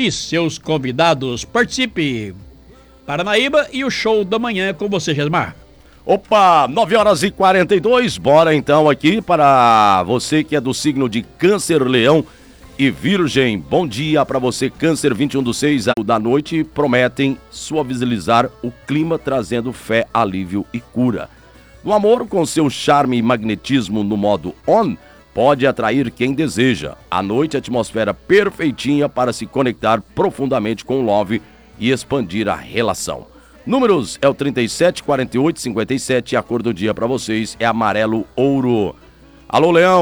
e seus convidados. Participe! Paranaíba e o show da manhã é com você, Gesmar. Opa, 9h42, bora então aqui para você que é do signo de Câncer, Leão e Virgem. Bom dia para você, Câncer, 21/6 da noite, prometem suavizar o clima, trazendo fé, alívio e cura. No amor, com seu charme e magnetismo no modo on, pode atrair quem deseja. À noite, atmosfera perfeitinha para se conectar profundamente com o love e expandir a relação. Números é o 37, 48, 57 e a cor do dia para vocês é amarelo ouro. Alô, Leão!